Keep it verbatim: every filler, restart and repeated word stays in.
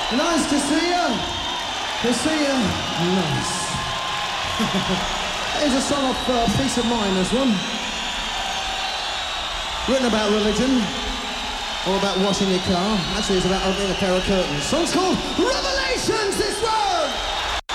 Nice to see you. To see you. Nice. Here's a song off uh, Peace of Mind, this one. Written about religion, or about washing your car. Actually, it's about opening a pair of curtains. Song's called Revelations, this one!